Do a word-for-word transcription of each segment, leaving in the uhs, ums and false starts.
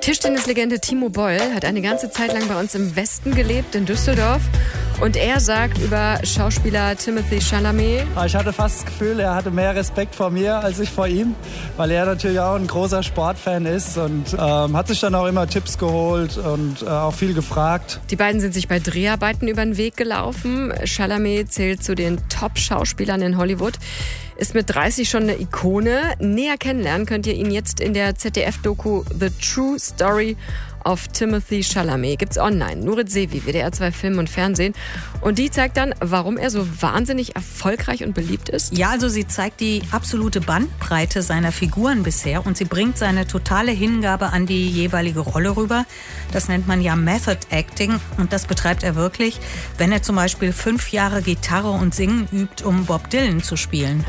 Tischtennislegende Timo Boll hat eine ganze Zeit lang bei uns im Westen gelebt, in Düsseldorf. Und er sagt über Schauspieler Timothée Chalamet: Ich hatte fast das Gefühl, er hatte mehr Respekt vor mir als ich vor ihm, weil er natürlich auch ein großer Sportfan ist und ähm, hat sich dann auch immer Tipps geholt und äh, auch viel gefragt. Die beiden sind sich bei Dreharbeiten über den Weg gelaufen. Chalamet zählt zu den Top-Schauspielern in Hollywood, ist mit dreißig schon eine Ikone. Näher kennenlernen könnt ihr ihn jetzt in der Z D F-Doku The True Story of Timothée Chalamet. Gibt's online. Nurit Sevi, W D R zwei Film und Fernsehen. Und die zeigt dann, warum er so wahnsinnig erfolgreich und beliebt ist. Ja, also sie zeigt die absolute Bandbreite seiner Figuren bisher und sie bringt seine totale Hingabe an die jeweilige Rolle rüber. Das nennt man ja Method Acting und das betreibt er wirklich, wenn er zum Beispiel fünf Jahre Gitarre und Singen übt, um Bob Dylan zu spielen.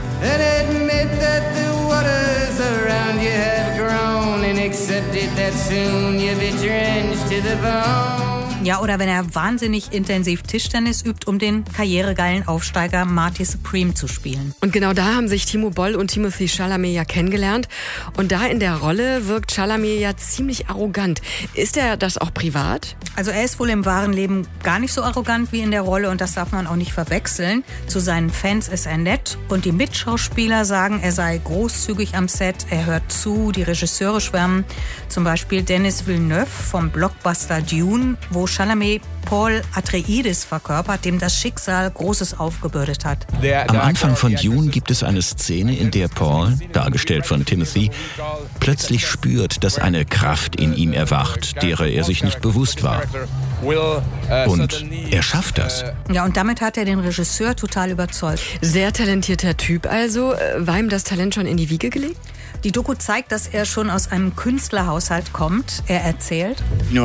Ja, oder wenn er wahnsinnig intensiv Tischtennis übt, um den karrieregeilen Aufsteiger Marty Supreme zu spielen. Und genau da haben sich Timo Boll und Timothée Chalamet ja kennengelernt. Und da in der Rolle wirkt Chalamet ja ziemlich arrogant. Ist er das auch privat? Also er ist wohl im wahren Leben gar nicht so arrogant wie in der Rolle und das darf man auch nicht verwechseln. Zu seinen Fans ist er nett und die Mitschauspieler sagen, er sei großzügig am Set, er hört zu, die Regisseure schwärmen. Zum Beispiel Denis Villeneuve vom Blockbuster Dune, wo Chalamet Paul Atreides verkörpert, dem das Schicksal Großes aufgebürdet hat. Am Anfang von Dune gibt es eine Szene, in der Paul, dargestellt von Timothy, plötzlich spürt, dass eine Kraft in ihm erwacht, derer er sich nicht bewusst war. Und er schafft das. Ja, und damit hat er den Regisseur total überzeugt. Sehr talentierter Typ also. War ihm das Talent schon in die Wiege gelegt? Die Doku zeigt, dass er schon aus einem Künstlerhaushalt kommt. Er erzählt: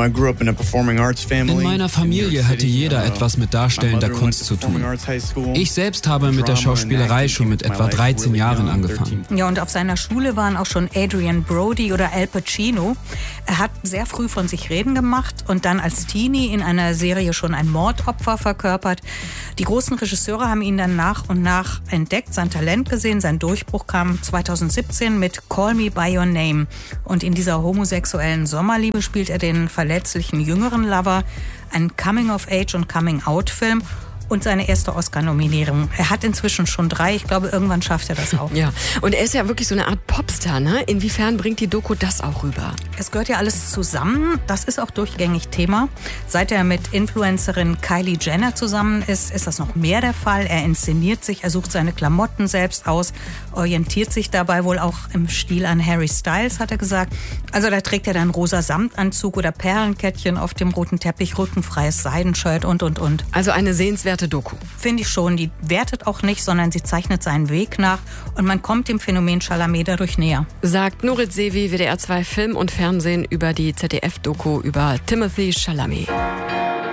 In meiner Familie hatte jeder etwas mit darstellender Kunst zu tun. Ich selbst habe mit der Schauspielerei schon mit etwa dreizehn Jahren angefangen. Ja, und auf seiner Schule waren auch schon Adrian Brody oder Al Pacino. Er hat sehr früh von sich reden gemacht und dann als Teenie in einer Serie schon ein Mordopfer verkörpert. Die großen Regisseure haben ihn dann nach und nach entdeckt, sein Talent gesehen. Sein Durchbruch kam zweitausendsiebzehn mit Call Me By Your Name. Und in dieser homosexuellen Sommerliebe spielt er den verletzlichen jüngeren Lover, ein Coming-of-Age- und Coming-out-Film. Und seine erste Oscar-Nominierung. Er hat inzwischen schon drei. Ich glaube, irgendwann schafft er das auch. Ja, und er ist ja wirklich so eine Art Popstar, ne? Inwiefern bringt die Doku das auch rüber? Es gehört ja alles zusammen. Das ist auch durchgängig Thema. Seit er mit Influencerin Kylie Jenner zusammen ist, ist das noch mehr der Fall. Er inszeniert sich, er sucht seine Klamotten selbst aus, orientiert sich dabei wohl auch im Stil an Harry Styles, hat er gesagt. Also da trägt er dann rosa Samtanzug oder Perlenkettchen auf dem roten Teppich, rückenfreies Seidenshirt und, und, und. Also eine sehenswerte Doku. Finde ich schon. Die wertet auch nicht, sondern sie zeichnet seinen Weg nach und man kommt dem Phänomen Chalamet dadurch näher. Sagt Nurit Sevi, W D R zwei Film und Fernsehen über die Z D F-Doku über Timothée Chalamet.